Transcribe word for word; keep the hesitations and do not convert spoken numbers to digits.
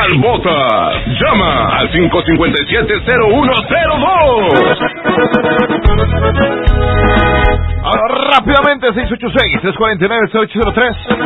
¿Cuál vota? Llama al cinco cinco siete cero uno cero dos. Ahora rápidamente, seis ocho seis, tres cuatro nueve, cero ocho cero tres.